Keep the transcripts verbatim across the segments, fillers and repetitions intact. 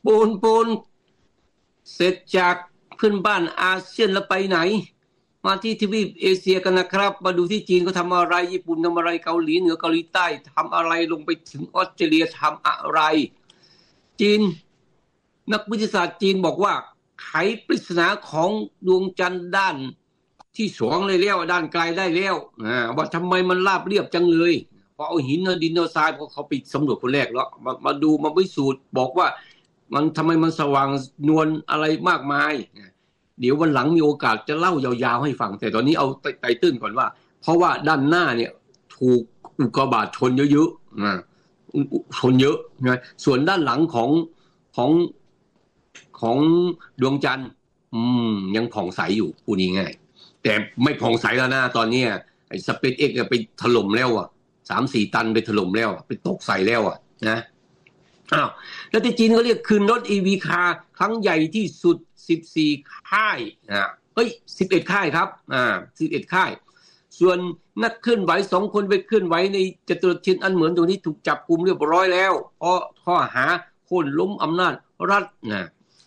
ปูนปูนเสร็จจากเพื่อนบ้านอาเซียนแล้วไปไหนมาที่ทวีปเอเชียกันนะครับมาดูที่จีนเขาทำอะไรญี่ปุ่นทำอะไรเกาหลีเหนือเกาหลีใต้ทำอะไรลงไปถึงออสเตรเลียทำอะไรจีนนักวิทยาศาสตร์จีนบอกว่าไขปริศนาของดวงจันทร์ด้านที่สองเลยแล้วด้านไกลได้แล้วว่าทำไมมันราบเรียบจังเลยพอเอาหินเอาดินเอาทรายพอเขาไปสำรวจคนแรกแล้วมามาดูมาพิสูจน์บอกว่ามันทำไมมันสว่างนวลอะไรมากมายเดี๋ยววันหลังมีโอกาสจะเล่ายาวๆให้ฟังแต่ตอนนี้เอาไตเติ้ลก่อนว่าเพราะว่าด้านหน้าเนี่ยถูกอุกกาบาตชนเยอะๆนะชนเยอะนะส่วนด้านหลังของของของดวงจันทร์อืมยังผ่องใสอยู่พูดง่ายๆแต่ไม่ผ่องใสแล้วนะตอนนี้ไอ้สเปซเอ็กซ์ไปถล่มแล้วอ่ะ สามสี่ ตันไปถล่มแล้วไปตกใส่แล้วอ่ะนะอ้าวแล้วที่จีนเขาเรียกคืนรถ อี วี Car ครั้งใหญ่ที่สุดสิบสี่ค่ายอ่ะเอ้ยสิบเอ็ดค่ายครับอ่าสิบเอ็ดค่ายส่วนนักเคลื่อนไหวสองคนไปเคลื่อนไหวในจตุรัสเทียนอันเหมือนตรงนี้ถูกจับกุมเรียบร้อยแล้วเพราะข้อหาโค่นล้มอำนาจรัฐนะ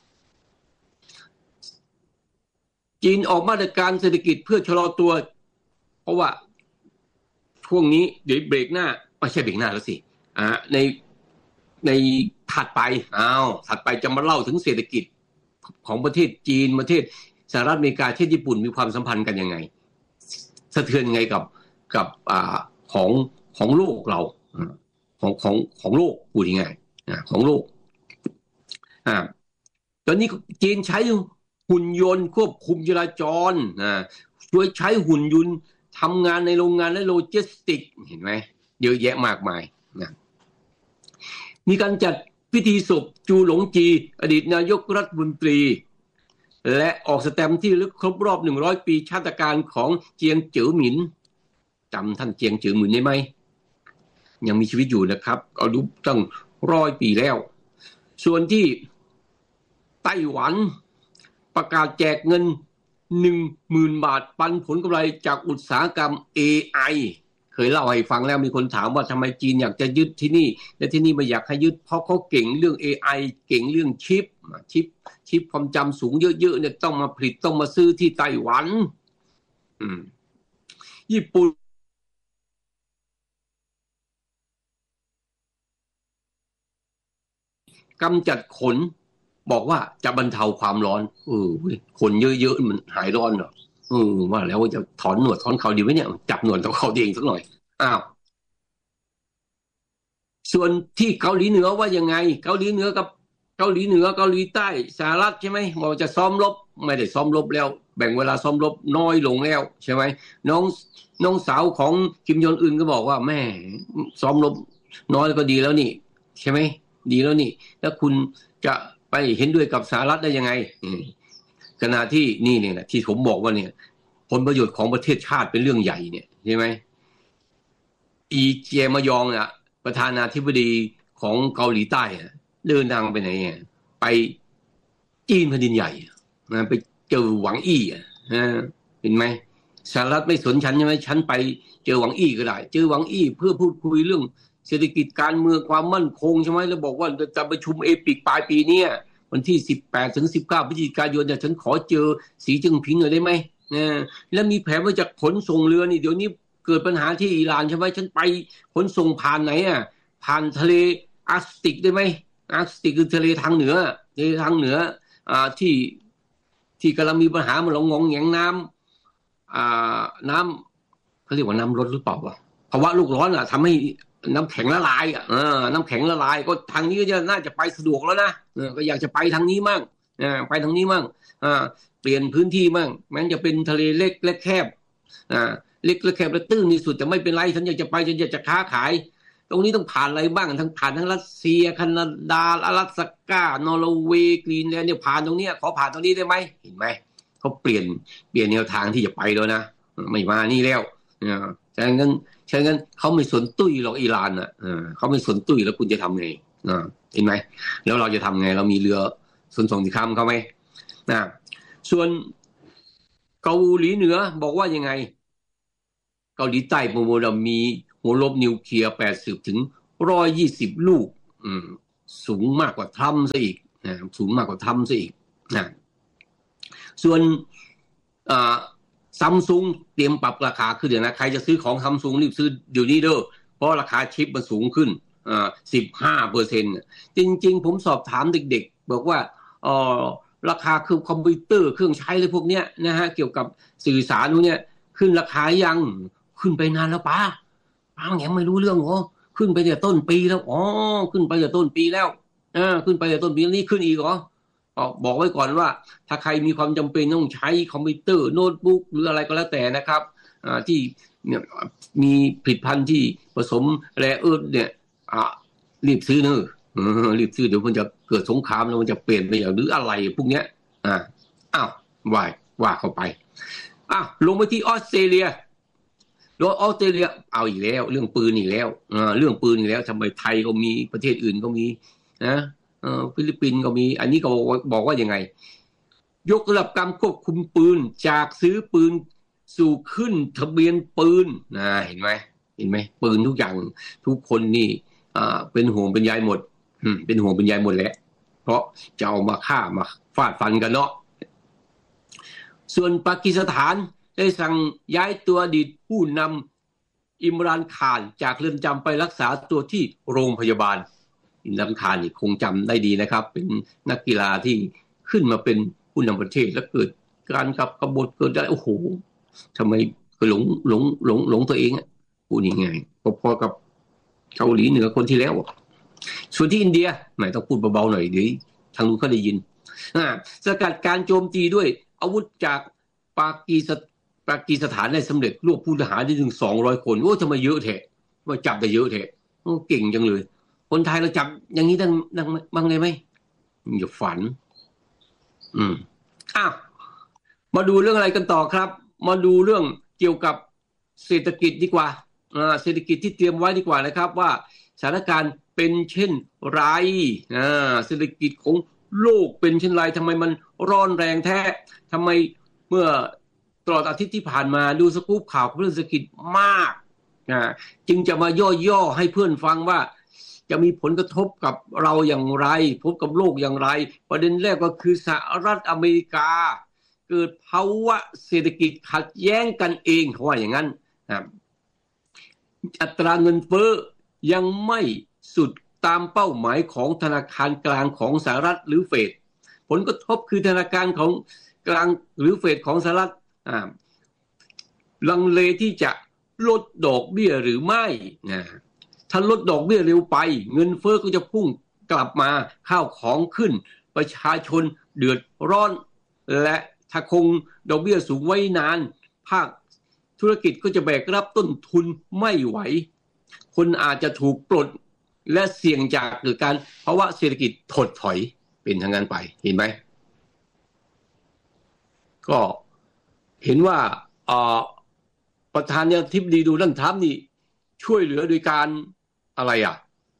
จีนออกมาตรการเศรษฐกิจเพื่อชะลอตัวเพราะว่าช่วงนี้เดี๋ยวเบรกหน้าไม่ใช่เบรกหน้าแล้วสิอ่าในในถัดไปอ้าวถัดไปจะมาเล่าถึงเศรษฐกิจของประเทศจีนประเทศสหรัฐอเมริกาประเทศญี่ปุ่นมีความสัมพันธ์กันยังไงสะเทือนยังไงกับกับอ่าของของโลกเราของของของโลกพูดยังไงอ่าของโลกอ่าตอนนี้จีนใช้หุ่นยนต์ควบคุมจราจรอ่าช่วยใช้หุ่นยนต์ทำงานในโรงงานและโลจิสติกเห็นไหมเยอะแยะมากมายนะมีการจัดพิธีศพจูหลงจีอดีตนายกรัฐมนตรีและออกสแตมป์ที่ลึกครบรอบหนึ่งร้อยปีชาตการของเจียงเจ๋อหมินจำท่านเจียงเจ๋อหมินได้ไหมยังมีชีวิตอยู่นะครับอายุตั้งร้อยปีแล้วส่วนที่ไต้หวันประกาศแจกเงิน หนึ่งหมื่น บาทปันผลกำไรจากอุตสาหกรรม เอ ไอ เคยเล่าให้ฟังแล้วมีคนถามว่าทำไมจีนอยากจะยึดที่นี่และที่นี่ไม่อยากให้ยึดเพราะเขาเก่งเรื่อง เอ ไอ เก่งเรื่องชิปชิปชิปความจำสูงเยอะๆเนี่ยต้องมาผลิตต้องมาซื้อที่ไต้หวันอืมญี่ปุ่นกำจัดขนบอกว่าจะบรรเทาความร้อนเออขนเยอะๆมันหายร้อนเหรอเออว่าแล้วจะถอนหนวดถอนเขาดีไหมเนี่ยจับหนวดของเขาเองสักหน่อยอ้าวส่วนที่เกาหลีเหนือว่ายังไงเกาหลีเหนือกับเกาหลีเหนือเกาหลีใต้สหรัฐใช่ไหมบอกจะซ้อมรบไม่ได้ซ้อมรบแล้วแบ่งเวลาซ้อมรบน้อยลงแล้วใช่ไหมน้องน้องสาวของคิมยองอึนก็บอกว่าแม่ซ้อมรบน้อยก็ดีแล้วนี่ใช่ไหมดีแล้วนี่แล้วคุณจะไปเห็นด้วยกับสหรัฐได้ยังไงขณะที่นี่เนี่ยนะที่ผมบอกว่าเนี่ยผลประโยชน์ของประเทศชาติเป็นเรื่องใหญ่เนี่ยใช่ไหมอีเจมยองอ่ะประธานาธิบดีของเกาหลีใต้เดินทางไปไหนไปจีนแผ่นดินใหญ่นะไปเจอหวังอี้อ่ะเห็นไหมสหรัฐไม่สนฉันใช่ไหมฉันไปเจอหวังอี้ก็ได้เจอหวังอี้เพื่อพูดคุยเรื่องเศรษฐกิจการเมืองความมั่นคงใช่ไหมแล้วบอกว่าจะประชุมเอปิกปลายปีนี้วันที่สิบแปดถึงสิบเก้าพฤศจิกายนเนี่ยฉันขอเจอสีจิ้งผิงหน่อยได้ไหมนะแล้วมีแผนว่าจะขนส่งเรือนี่เดี๋ยวนี้เกิดปัญหาที่อิหร่านใช่ไหมฉันไปขนส่งผ่านไหนอ่ะผ่านทะเลอาร์กติกได้ไหมอาร์กติกคือทะเลทางเหนือทะเลทางเหนืออ่าที่ที่กำลังมีปัญหามันหลงงงแงงน้ำอ่าน้ำเขาเรียกว่าน้ำลดหรือเปล่าวะภาวะโลกร้อนอ่ะทำให้น้ำแข็งละลายอ่ะเออน้ำแข็งละลายก็ทางนี้ก็จะน่าจะไปสะดวกแล้วนะเออก็อยากจะไปทางนี้มั่งเออไปทางนี้มั่งอ่าเปลี่ยนพื้นที่มั่งแม้จะเป็นทะเลเล็กและแคบอ่าเล็กและแคบและตื้นที่สุดแต่ไม่เป็นไรฉันอยากจะไปฉันอยากจะค้าขายตรงนี้ต้องผ่านอะไรบ้างทั้งผ่านทั้งรัสเซียแคนาดาอลาสก้านอร์เวย์กรีนแลนด์เนี่ยผ่านตรงนี้ขอผ่านตรงนี้ได้ไหมเห็นไหมเขาเปลี่ยนเปลี่ยนแนวทางที่จะไปแล้วนะไม่มานี่แล้วอ่าฉะนั้นฉะนั้นเขาไม่สนตุ้ยหรอกอิหร่านอ่ะเขาไม่สนตุ้ยแล้วคุณจะทำไงอ่าเห็นไหมแล้วเราจะทำไงเรามีเรือขนส่งสินค้าเขาไหมนะส่วนเกาหลีเหนือบอกว่ายังไงเกาหลีใต้โมโมเรามีหัวรบนิวเคลียร์แปดสิบถึงหนึ่งร้อยยี่สิบลูกอืมสูงมากกว่าทรัมป์ซะอีกนะสูงมากกว่าทำซะอีกนะส่วนซัมซุงเตรียมปรับราคาขึ้นเดี๋ยวนะใครจะซื้อของซัมซุงรีบซื้อเดี๋ยวนี้เด้อเพราะราคาชิปมันสูงขึ้นอ่า สิบห้าเปอร์เซ็นต์ จริงๆผมสอบถามเด็กๆบอกว่าเอ่อราคาคือคอมพิวเตอร์เครื่องใช้เลยพวกเนี้ยนะฮะเกี่ยวกับสื่อสารพวกเนี้ยขึ้นราคายังขึ้นไปนานแล้วป้าป้าแง่ไม่รู้เรื่องเหรอขึ้นไปแต่ต้นปีแล้วอ๋อขึ้นไปแต่ต้นปีแล้วอ่าขึ้นไปแต่ต้นปีนี้ขึ้นอีกเหรอบอกไว้ก่อนว่าถ้าใครมีความจำเป็นต้องใช้คอมพิวเตอร์โน้ตบุ๊กหรืออะไรก็แล้วแต่นะครับที่เนี่ยมีผลิตภัณฑ์ที่ผสมแร่เอิร์ธเนี่ยรีบซื้อเนอะรีบซื้อเดี๋ยวมันจะเกิดสงครามแล้วมันจะเปลี่ยนไปอย่างหรืออะไรพวกเนี้ยอ่าอ้าวว่าว่าเข้าไปอ่ะลงไปที่ออสเตรเลียโดยออสเตรเลียเอาอีกแล้วเรื่องปืนอีกแล้วอ่าเรื่องปืนอีกแล้วทำไมไทยก็มีประเทศอื่นก็มีนะเอ่อฟิลิปปินส์ก็มีอันนี้ก็บอกว่ายังไงยกระดับการควบคุมปืนจากซื้อปืนสู่ขึ้นทะเบียนปืนนะเห็นไหมเห็นไหมปืนทุกอย่างทุกคนนี่อ่าเป็นห่วงเป็นใยหมดอืมเป็นห่วงเป็นใยหมดแหละเพราะจะเอามาฆ่ามาฟาดฟันกันเนาะส่วนปากีสถานได้สั่งย้ายตัวอดีตผู้นำอิมรานข่านจากเรือนจำไปรักษาตัวที่โรงพยาบาลอิมรานข่านนี่คงจำได้ดีนะครับเป็นนักกีฬาที่ขึ้นมาเป็นผู้นำประเทศแล้วเกิดการกับกบฏเกิดได้โอ้โหทำไมหลงหลงหลงหลงตัวเองอ่ะพูดยังไงพอๆกับเกาหลีเหนือคนที่แล้วส่วนที่อินเดียไม่ต้องพูดเบาๆหน่อยเดี๋ยวทางนู้นเขาได้ยินสกัดการโจมตีด้วยอาวุธจากปากีสปากีสถานได้สำเร็จรวบผู้ต้องหาได้ถึงสองร้อยคนโอ้ทำไมเยอะแท้ว่าจับได้เยอะแท้เก่งจังเลยคนไทยเราจับอย่างนี้ดังดังบ้างเลยไหมอย่าฝันอืมอ้าวมาดูเรื่องอะไรกันต่อครับมาดูเรื่องเกี่ยวกับเศรษฐกิจดีกว่าอ่าเศรษฐกิจที่เตรียมไว้ดีกว่านะครับว่าสถานการณ์เป็นเช่นไรอ่าเศรษฐกิจของโลกเป็นเช่นไรทำไมมันร้อนแรงแท้ทำไมเมื่อตลอดอาทิตย์ที่ผ่านมาดูสกู๊ปข่าวเรื่องเศรษฐกิจมากนะจึงจะมาย่อๆให้เพื่อนฟังว่าจะมีผลกระทบกับเราอย่างไรพบกับโลกอย่างไรประเด็นแรกก็คือสหรัฐอเมริกาเกิดภาวะเศรษฐกิจขัดแย้งกันเองเขาว่าอย่างนั้นนะอัตราเงินเฟ้อยังไม่สุดตามเป้าหมายของธนาคารกลางของสหรัฐหรือเฟดผลกระทบคือธนาคารของกลางหรือเฟดของสหรัฐลังเลที่จะลดดอกเบี้ยหรือไม่นะถ้าลดดอกเบี้ยเร็วไปเงินเฟ้อก็จะพุ่งกลับมาข้าวของขึ้นประชาชนเดือดร้อนและถ้าคงดอกเบี้ยสูงไว้นานภาคธุรกิจก็จะแบกรับต้นทุนไม่ไหวคนอาจจะถูกปลดและเสี่ยงจากเกิดการภาวะเศรษฐกิจถดถอยเป็นทางนั้นไปเห็นไหมก็เห็นว่าประธานาธิบดีโดนัลด์ทรัมป์นี่ช่วยเหลือโดยการอะไรอ่ะ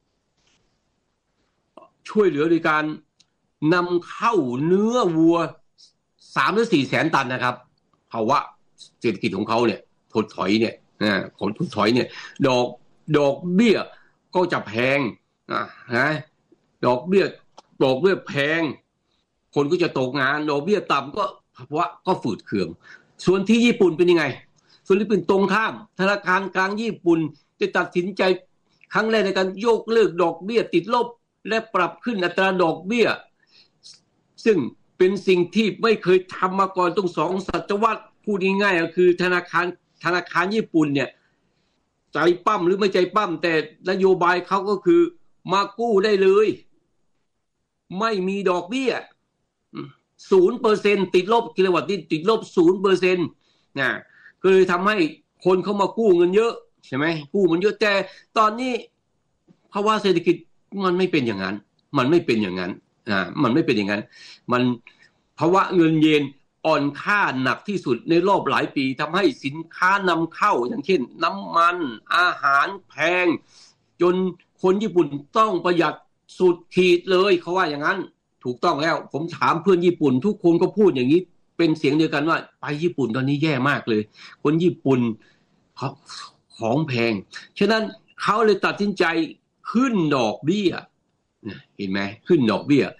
ช่วยเหลือโดยการนำเข้าเนื้อวัวสามหรือสี่แสนตันนะครับภาวะเศรษฐกิจของเขาเนี่ยถดถอยเนี่ยนะผลถดถอยเนี่ยดอกดอกเบี้ยก็จะแพงนะนะดอกเบี้ยดอกเบี้ยแพงคนก็จะตกงานดอกเบี้ยต่ำก็ภาวะก็ฝืดเคืองส่วนที่ญี่ปุ่นเป็นยังไงส่วนที่เป็นตรงข้ามธนาคารกลางญี่ปุ่นจะตัดสินใจครั้งแรกในการยกเลิกดอกเบี้ยติดลบและปรับขึ้นอัตราดอกเบี้ยซึ่งเป็นสิ่งที่ไม่เคยทำมาก่อนต้องสองศตวรรษพูดง่ายๆก็คือธนาคารธนาคารญี่ปุ่นเนี่ยใจปั้มหรือไม่ใจปั้มแต่นโยบายเขาก็คือมากู้ได้เลยไม่มีดอกเบี้ย ศูนย์เปอร์เซ็นต์ ติดลบกิโลวัตต์ที่ติดลบ ศูนย์เปอร์เซ็นต์ นะก็เลยทำให้คนเขามากู้เงินเยอะใช่ไหมกู้มันเยอะแต่ตอนนี้ภาวะเศรษฐกิจมันไม่เป็นอย่างนั้นมันไม่เป็นอย่างนั้นอ่ามันไม่เป็นอย่างนั้นมันภาวะเงินเยนอ่อนค่าหนักที่สุดในรอบหลายปีทำให้สินค้านำเข้าอย่างเช่นน้ำมันอาหารแพงจนคนญี่ปุ่นต้องประหยัดสุดขีดเลยเขาว่าอย่างนั้นถูกต้องแล้วผมถามเพื่อนญี่ปุ่นทุกคนก็พูดอย่างนี้เป็นเสียงเดียวกันว่าไปญี่ปุ่นตอนนี้แย่มากเลยคนญี่ปุ่นของแพงฉะนั้นเขาเลยตัดสินใจขึ้นดอกเบี้ยเห็นไหมขึ้นดอกเบี้ย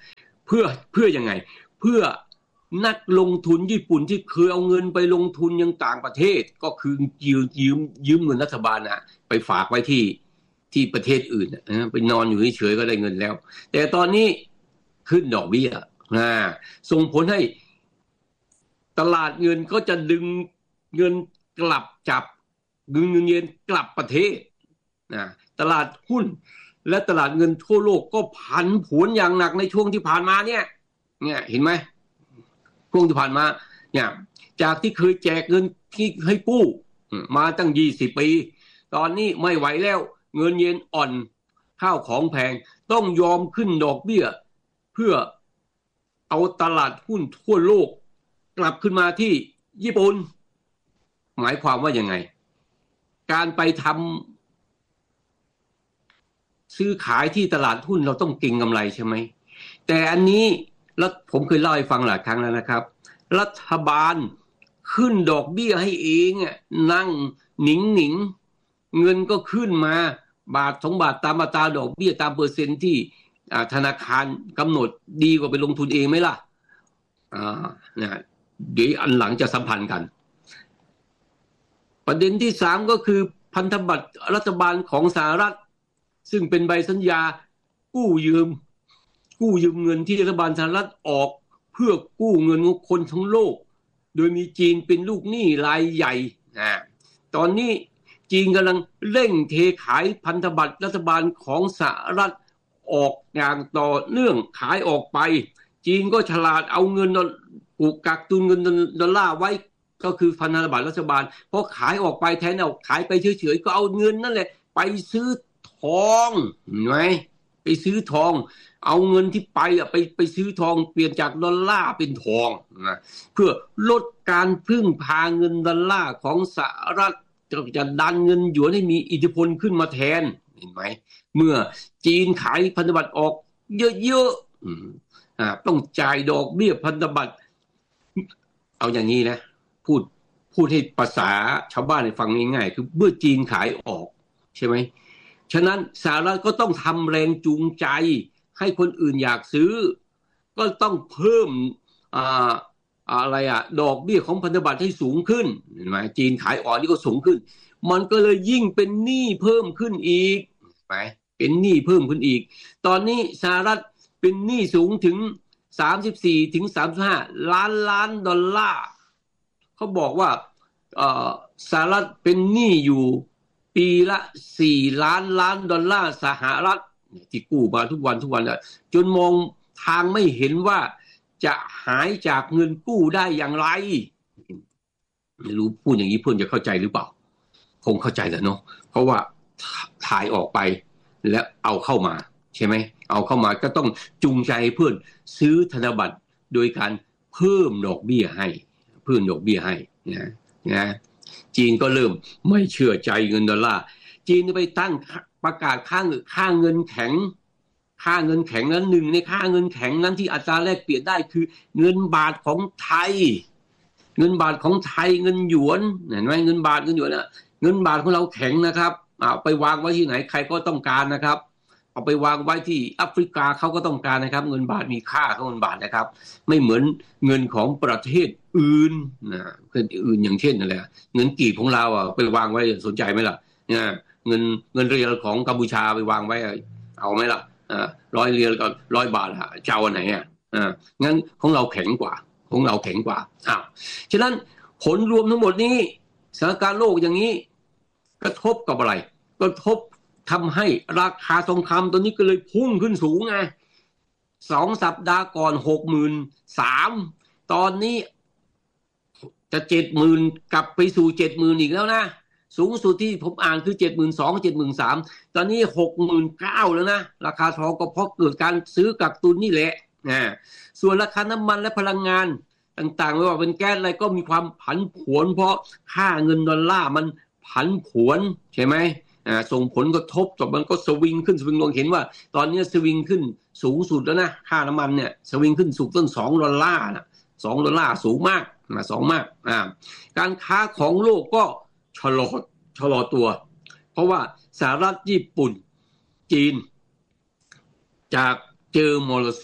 พื่อเพื่อยังไงเพื่อนักลงทุนญี่ปุ่นที่เคยเอาเงินไปลงทุนยังต่างประเทศก็คือยืมยืมยืมเงินรัฐบาลนะไปฝากไว้ที่ที่ประเทศอื่นนะไปนอนอยู่เฉยๆก็ได้เงินแล้วแต่ตอนนี้ขึ้นดอกเบี้ยนะส่งผลให้ตลาดเงินก็จะดึงเงินกลับจับดึงเงินเยนกลับประเทศนะตลาดหุ้นและตลาดเงินทั่วโลกก็ผันผวนอย่างหนักในช่วงที่ผ่านมาเนี่ยเนี่ยเห็นไหมช่วงที่ผ่านมาเนี่ยจากที่เคยแจกเงินที่ให้กู้มาตั้งยี่สิบปีตอนนี้ไม่ไหวแล้วเงินเยนอ่อนข้าวของแพงต้องยอมขึ้นดอกเบี้ยเพื่อเอาตลาดหุ้นทั่วโลกกลับขึ้นมาที่ญี่ปุ่นหมายความว่ายังไงการไปทำซื้อขายที่ตลาดหุ้นเราต้องเก็งกำไรใช่ไหมแต่อันนี้แล้วผมเคยเล่าให้ฟังหลายครั้งแล้วนะครับรัฐบาลขึ้นดอกเบี้ยให้เองอ่ะนั่งหนิงหนิงเงินก็ขึ้นมาบาทสองบาทตามอัตราดอกเบี้ยตามเปอร์เซ็นต์ที่ธนาคารกำหนดดีกว่าไปลงทุนเองไหมล่ะอ่านะเดี๋ยวอันหลังจะสัมพันธ์กันประเด็นที่สามก็คือพันธบัตรรัฐบาลของสหรัฐซึ่งเป็นใบสัญญากู้ยืมกู้ยืมเงินที่รัฐบาลสหรัฐออกเพื่อกู้เงินของคนทั้งโลกโดยมีจีนเป็นลูกหนี้รายใหญ่นะตอนนี้จีนกำลังเร่งเทขายพันธบัตรรัฐบาลของสหรัฐออกอย่างต่อเนื่องขายออกไปจีนก็ฉลาดเอาเงินปลูกกักตุนเงินดอลลาร์ไว้ก็คือพันธบัตรรัฐบาลพอขายออกไปแทนเอาขายไปเฉยๆก็เอาเงินนั่นแหละไปซื้อทองเห็นไหมไปซื้อทองเอาเงินที่ไปอ่ะไปไปซื้อทองเปลี่ยนจากดอลลาร์เป็นทองนะเพื่อลดการพึ่งพาเงินดอลลาร์ของสหรัฐจะดันเงินหยวนให้มีอิทธิพลขึ้นมาแทนเห็นไหมเมื่อจีนขายพันธบัตรออกเยอะๆอ่าต้องจ่ายดอกเบี้ยพันธบัตรเอาอย่างนี้นะพูดพูดให้ภาษาชาวบ้านให้ฟังง่ายๆคือเมื่อจีนขายออกใช่ไหมฉะนั้นสหรัฐก็ต้องทำแรงจูงใจให้คนอื่นอยากซื้อก็ต้องเพิ่มอ่าอะไรอะดอกเบี้ยของพันธบัตรให้สูงขึ้นเห็นไหมจีนขายออกนี่ก็สูงขึ้นมันก็เลยยิ่งเป็นหนี้เพิ่มขึ้นอีกไปเป็นหนี้เพิ่มขึ้นอีกตอนนี้สหรัฐเป็นหนี้สูงถึงสามสิบสี่ถึงสามสิบห้าล้านล้านดอลลาร์เขาบอกว่าสหรัฐเป็นหนี้อยู่ปีละสี่ล้านล้านดอลลาร์สหรัฐที่กู้มาทุกวันทุกวันจนมองทางไม่เห็นว่าจะหายจากเงินกู้ได้อย่างไรไม่รู้พูดอย่างนี้เพื่อนจะเข้าใจหรือเปล่าคงเข้าใจแหละเนาะเพราะว่าถ่ายออกไปแล้วเอาเข้ามาใช่ไหมเอาเข้ามาก็ต้องจูงใจเพื่อนซื้อธนบัตรโดยการเพิ่มดอกเบี้ยให้เพิ่มดอกเบี้ยให้นะนะจีนก็เริ่มไม่เชื่อใจเงินดอลลาร์จีนไปตั้งประกาศค่าค่าเงินแข็งค่าเงินแข็งนั้นหนึ่งในค่าเงินแข็งนั้นที่อัตราแลกเปลี่ยนได้คือเงินบาทของไทยเงินบาทของไทยเงินหยวนเห็นไหมเงินบาทเงินหยวนน่ะเงินบาทของเราแข็งนะครับเอาไปวางไว้ที่ไหนใครก็ต้องการนะครับเอาไปวางไว้ที่แอฟริกาเขาก็ต้องการนะครับเงินบาทมีค่าของเงินบาทนะครับไม่เหมือนเงินของประเทศอื่นนะเงินอื่นอย่างเช่นอะไรเงินกีบของเราอ่ะไปวางไว้สนใจไหมล่ะเนี่ยเงินเงินเรียลของกัมพูชาไปวางไว้เอาไหมล่ะอ่าร้อยเรียลกับร้อยบาทอ่ะจะเอาอันไหนอ่ะอ่างั้นของเราแข็งกว่าของเราแข็งกว่าอ้าวฉะนั้นผลรวมทั้งหมดนี้สถานการณ์โลกอย่างนี้กระทบกับอะไรกระทบทำให้ราคาทองคำตัวนี้ก็เลยพุ่งขึ้นสูงไงสองสัปดาห์ก่อนหกหมื่นสามตอนนี้จะเจ็ดหมื่นกลับไปสู่เจ็ดหมื่นอีกแล้วนะสูงสุดที่ผมอ่านคือเจ็ดหมื่นสองเจ็ดหมื่นสามตอนนี้หกหมื่นเก้าแล้วนะราคาทองก็เพราะเกิดการซื้อกักตุนนี่แหละนะส่วนราคาน้ำมันและพลังงานต่างๆไม่ว่าเป็นแก๊สอะไรก็มีความผันผวนเพราะค่าเงินดอลลาร์มันผันผวนใช่ไหมอ่าส่งผลกระทบต่อมันก็สวิงขึ้นสวิงลงเห็นว่าตอนนี้สวิงขึ้นสูงสุดแล้วนะค่าน้ำมันเนี่ยสวิงขึ้นสูงต้นสองดอลลาร์นะสองดอลลาร์สูงมากนะสองมากอ่าการค้าของโลกก็ชะลอชะลอตัวเพราะว่าสหรัฐญี่ปุ่นจีนจากเจอมรสุม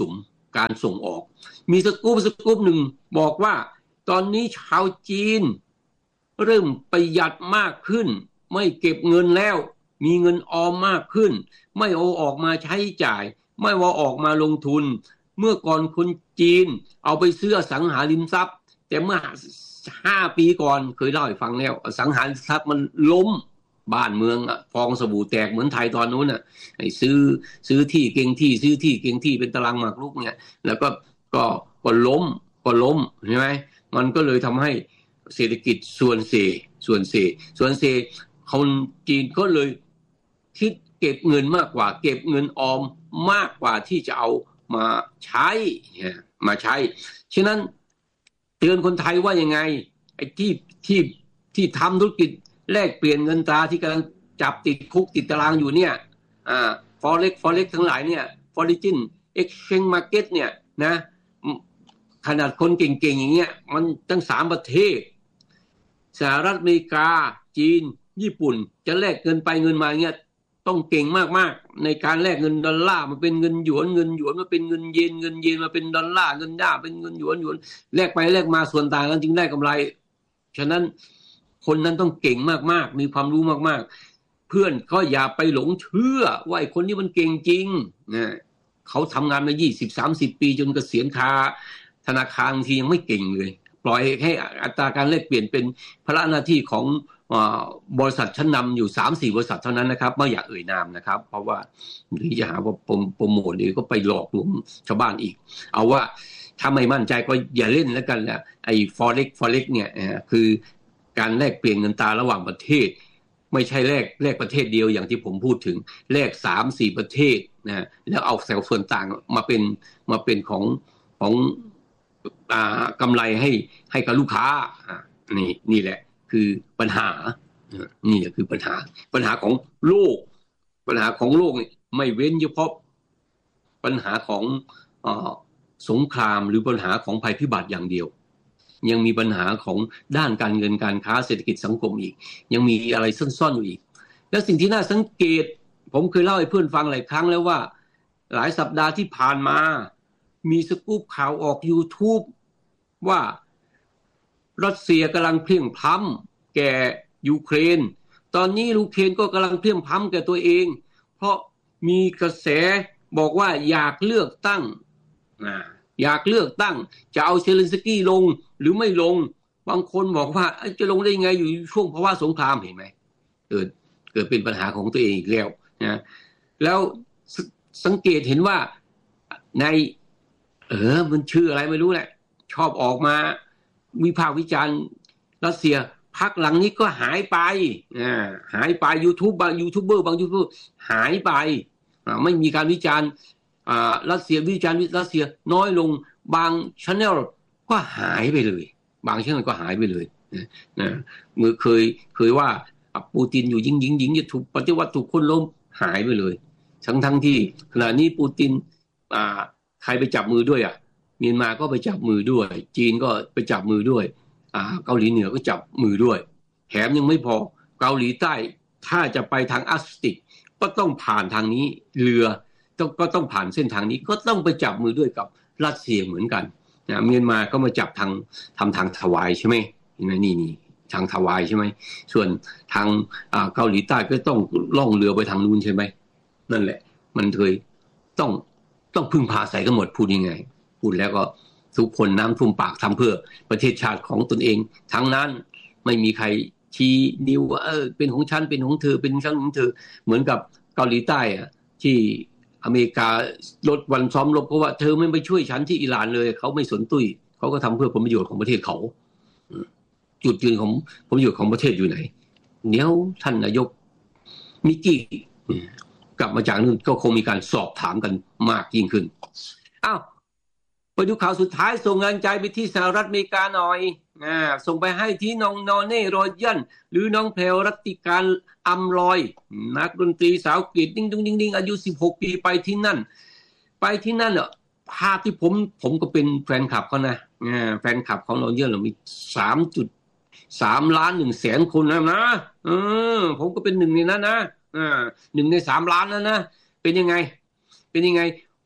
การส่งออกมีสกู๊ปสกู๊ปหนึ่งบอกว่าตอนนี้ชาวจีนเริ่มประหยัดมากขึ้นไม่เก็บเงินแล้วมีเงินออมมากขึ้นไม่เอาออกมาใช้จ่ายไม่ว่าออกมาลงทุนเมื่อก่อนคนจีนเอาไปซื้ออสังหาริมทรัพย์แต่เมื่อห้าปีก่อนเคยเล่าให้ฟังแล้วอสังหาริมทรัพย์มันล้มบ้านเมืองอ่ะฟองสบู่แตกเหมือนไทยตอนนู้นน่ะไอ้ซื้อซื้อที่เก่งที่ซื้อที่เก่งที่เป็นตารางหมากรุกเนี่ยแล้วก็ก็ก็ล้มก็ล้มใช่ไหมมันก็เลยทำให้เศรษฐกิจส่วนเซส่วนเซส่วนเซคนจีนก็เลยคิดเก็บเงินมากกว่าเก็บเงินออมมากกว่าที่จะเอามาใช้มาใช้ฉะนั้นเตือนคนไทยว่ายังไงไอ้ที่ที่ที่ทำธุรกิจแลกเปลี่ยนเงินตราที่กำลังจับติดคุกติดตารางอยู่เนี่ยอ่า forex forex ทั้งหลายเนี่ย foreign exchange market เนี่ยนะขนาดคนเก่งๆอย่างเงี้ยมันตั้งสามประเทศสหรัฐอเมริกาจีนญี่ปุ่นจะแลกเงินไปเงินมาเงี้ยต้องเก่งมากๆในการแลกเงินดอลลาร์มาเป็นเงินหยวนเงินหยวนมาเป็นเงินเยนเงินเยนมาเป็นดอลลาร์เงินด้าเป็นเงินหยวนหยวนแลกไปแลกมาส่วนต่างกันจึงได้กำไรฉะนั้นคนนั้นต้องเก่งมากๆมีความรู้มากๆเพื่อนก็อย่าไปหลงเชื่อว่าไอ้คนนี้มันเก่งจริงนะเขาทำงานมายี่สิบ สามสิบปีจนเกษียณคาธนาคารทียังไม่เก่งเลยปล่อยให้อัตราการแลกเปลี่ยนเป็นภาระหน้าที่ของบริษัทชั้นนำอยู่ สามสี่ บริษัทเท่านั้นนะครับไม่อยากเอ่ยนามนะครับเพราะว่าหรือจะหาว่าโปรโมทหรือก็ไปหลอกลวงชาวบ้านอีกเอาว่าถ้าไม่มั่นใจก็อย่าเล่นแล้วกันแหละไอ้ forex forex เนี่ยคือการแลกเปลี่ยนเงินตราระหว่างประเทศไม่ใช่แลกแลกประเทศเดียวอย่างที่ผมพูดถึงแลก สามสี่ ประเทศนะแล้วเอาแสวส่วนต่างมาเป็นมาเป็นของของอ่ากำไรให้ให้กับลูกค้าอ่านี่นี่แหละคือปัญหานี่คือปัญหาปัญหาของโลกปัญหาของโลกนี่ไม่เว้นเฉพาะปัญหาของอ่าสงครามหรือปัญหาของภัยพิบัติอย่างเดียวยังมีปัญหาของด้านการเงินการค้าเศรษฐกิจสังคมอีกยังมีอะไรซ่อนๆอยู่อีกและสิ่งที่น่าสังเกตผมเคยเล่าให้เพื่อนฟังหลายครั้งแล้วว่าหลายสัปดาห์ที่ผ่านมามีสกู๊ปข่าวออก YouTube ว่ารัสเซียกำลังเพลี่ยงพล้ำแก่ยูเครนตอนนี้ยูเครนก็กำลังเพลี่ยงพล้ำแก่ตัวเองเพราะมีกระแสบอกว่าอยากเลือกตั้งอยากเลือกตั้งจะเอาเซเลนสกี้ลงหรือไม่ลงบางคนบอกว่าจะลงได้ยังไงอยู่ช่วงภาวะสงครามเห็นไหมเกิดเกิดเป็นปัญหาของตัวเองอีกแล้วนะแล้วสังเกตเห็นว่าในเออมันชื่ออะไรไม่รู้แหละชอบออกมาวิพากษ์วิจารณ์รัสเซียพักหลังนี้ก็หายไปอ่าหายไป YouTube บางยูทูบเบอร์บางยูทูบเบอร์หายไปอ่าไม่มีการวิจารณ์อ่ารัสเซียวิจารณ์รัสเซียน้อยลงบาง channel ก็หายไปเลยบาง channel ก็หายไปเลยนะนะเมื่อเคยเคยว่าปูตินอยู่ยิงยิงยิงจะถูกปฏิวัติถูกคนล้มหายไปเลยทั้งทั้งที่ขณะนี้ปูตินอ่าใครไปจับมือด้วยอ่ะเมียนมาก็ไปจับมือด้วยจีนก็ไปจับมือด้วยอ่าเกาหลีเหนือก็จับมือด้วยแถมยังไม่พอเกาหลีใต้ถ้าจะไปทางอาร์กติกก็ต้องผ่านทางนี้เรือต้องก็ต้องผ่านเส้นทางนี้ก็ต้องไปจับมือด้วยกับรัสเซียเหมือนกันนะเมียนมาก็มาจับทางทำทางทวายใช่ไหมนี่นี่ทางทวายใช่ไหมส่วนทางอ่าเกาหลีใต้ก็ต้องล่องเรือไปทางนู้นใช่ไหมนั่นแหละมันเคยต้องต้องพึ่งพาใส่กันหมดพูดยังไงพูดแล้วก็ทุกคนน้ำท่วมปากทำเพื่อประเทศชาติของตนเองทั้งนั้นไม่มีใครชี้นิ้วว่าเออเป็นของฉันเป็นของเธอเป็นของฉันของเธอเหมือนกับเกาหลีใต้อะที่อเมริกาลดวันซ้อมรบเพราะว่าเธอไม่ไปช่วยฉันที่อิหร่านเลยเขาไม่สนตุ้ยเขาก็ทำเพื่อผลประโยชน์ของประเทศเขาจุดยืนของผลประโยชน์ของประเทศอยู่ไหนเดี๋ยวท่านนายกมิกกี้กลับมาจากนู่นก็คงมีการสอบถามกันมากยิ่งขึ้นอ้าวไปดูข่าวสุดท้ายส่งกำลังใจไปที่สหรัฐอเมริกาหน่อยอ่าส่งไปให้ที่น้องนอเน่รอยยันหรือน้องแพรวรัตติการอำลอยนักดนตรีสาวกรีดดิ้งดิ้งดิ้งดิ้งอายุสิบหกปีไปที่นั่นไปที่นั่นเหรอภาพที่ผมผมก็เป็นแฟนคลับเขานะอ่าแฟนคลับของเราเยอะเรามี สามจุดสาม ล้านหนึ่งแสนคนนะนะเออผมก็เป็นหนึ่งในนั้นนะอ่าหนึ่งในสามล้านแล้วนะเป็นยังไงเป็นยังไง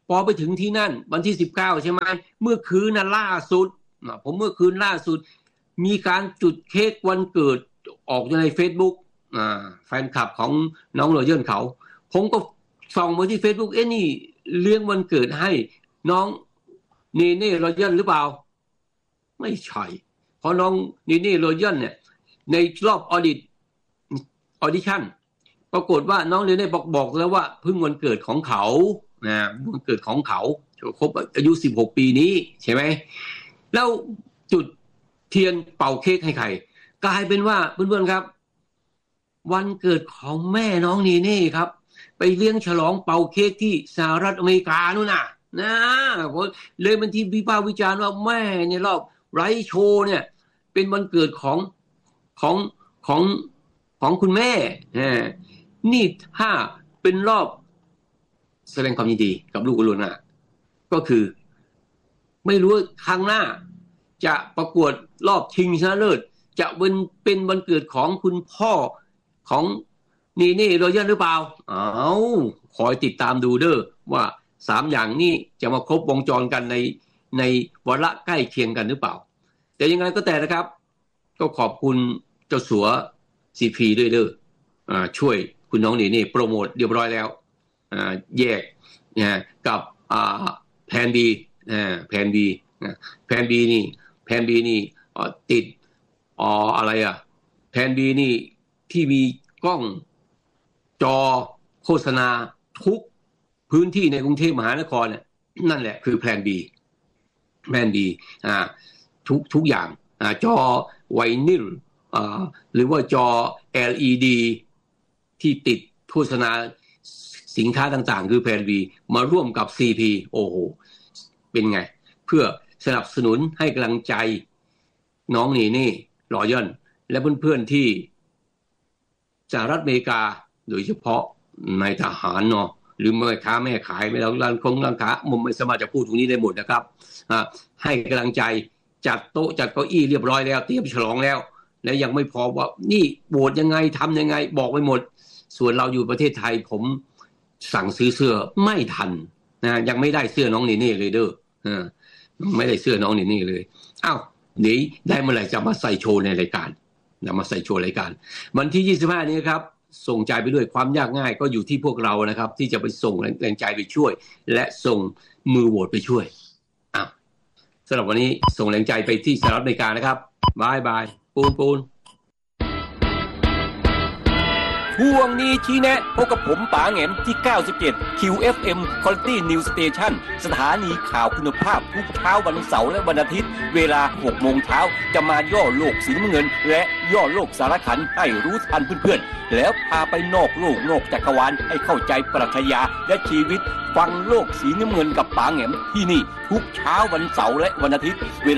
พอไปถึงที่นั่นวันที่สิบเก้าใช่ไหมเมื่อคืนน่ะล่าสุดผมเมื่อคืนล่าสุดมีการจุดเค้กวันเกิดออกใน Facebook อ่าแฟนคลับของน้องโรเยอร์เขาผมก็ส่องมาที่ Facebook เอ๊ะนี่เลี้ยงวันเกิดให้น้องเนเน่โรเยอร์หรือเปล่าไม่ใช่เพราะน้องเนเน่โรเยอร์เนี่ยในรอบออดิตออดิชั่นปรากฏว่าน้องเนเน่บอกบอกแล้วว่าเพิ่งวันเกิดของเขานะวันเกิดของเขาครบอายุสิบหกปีนี้ใช่ไหมแล้วจุดเทียนเป่าเค้กให้ใครกลายเป็นว่าเพื่อนๆครับวันเกิดของแม่น้องเนเน่ครับไปเลี้ยงฉลองเป่าเค้กที่สหรัฐอเมริกานู่นน่ะนะเลยมันที่วิพากษ์วิจารณ์ว่าแม่เนี่ยรอบไรโชว์เนี่ยเป็นวันเกิดของของของของคุณแม่นี่ถ้าเป็นรอบแสดงความยินดีกับลูกอรุณน่ะก็คือไม่รู้ครั้งหน้าจะประกวดรอบชิงชนะเลิศจะเป็นเป็นวันเกิดของคุณพ่อของเนเน่โรเยอร์หรือเปล่าอ้าวคอยติดตามดูเด้อว่าสามอย่างนี้จะมาครบวงจรกันในในวาระใกล้เคียงกันหรือเปล่าแต่ยังไงก็แต่นะครับก็ขอบคุณเจ้าสัว ซี พี ด้วยเด้ออ่าช่วยคุณน้องเนเน่โปรโมทเรียบร้อยแล้วอ่าแยกนะกับอ่าแพนบีอ่าแพนบีนะแพนบีนี่แพนบีนี่อ่าติดอ๋ออะไรอ่ะแพนบีนี่ที่มีกล้องจอโฆษณาทุกพื้นที่ในกรุงเทพมหานครเนี่ยนั่นแหละคือแพลน B แพลน B อ่าทุกทุกอย่างอ่าจอไวนิลอ่าหรือว่าจอ แอล อี ดี ที่ติดโฆษณาสินค้าต่างๆคือแพลน B มาร่วมกับ ซี พี โอ้โหเป็นไงเพื่อสนับสนุนให้กำลังใจน้องเนเน่โรเยอร์และเพื่อนๆที่สหรัฐอเมริกาโดยเฉพาะในทหารเนาะหรือแม่ค้าแม่ขายไม่แล้วร้านคงร้านค้าผมไม่สามารถจะพูดตรงนี้ได้หมดนะครับให้กำลังใจจัดโต๊ะจัดเก้าอี้เรียบร้อยแล้วเตรียมฉลองแล้วและยังไม่พอว่านี่โหวตยังไงทำยังไงบอกไปหมดส่วนเราอยู่ประเทศไทยผมสั่งซื้อเสื้อไม่ทันนะยังไม่ได้เสื้อน้องเนเน่เลยเด้อไม่ได้เสื้อน้องเนเน่เลยอ้าวเดี๋ยวได้เมื่อไหร่จะมาใส่โชว์ในรายการนำมาใส่โชว์รายการวันที่ยี่สิบห้านี้ครับส่งใจไปด้วยความยากง่ายก็อยู่ที่พวกเรานะครับที่จะไปส่งแรงใจไปช่วยและส่งมือโหวตไปช่วยอ่ะสำหรับวันนี้ส่งแรงใจไปที่สหรัฐอเมริกานะครับบายบายปูนปูนช่วงนี้ชี้แนะพบกับผมป๋าแหงมที่เก้าสิบเจ็ด คิว เอฟ เอ็ม Quality News Station สถานีข่าวคุณภาพทุกเช้าวันเสาร์และวันอาทิตย์เวลา หกโมงเช้าจะมาย่อโลกสีน้ำเงินและย่อโลกสารคันให้รู้ทันเพื่อนๆแล้วพาไปนอกโลกนอกจักรวาลให้เข้าใจปรัชญาและชีวิตฟังโลกสีน้ำเงินกับป๋าแหงมที่นี่ทุกเช้าวันเสาร์และวันอาทิตย์เวลา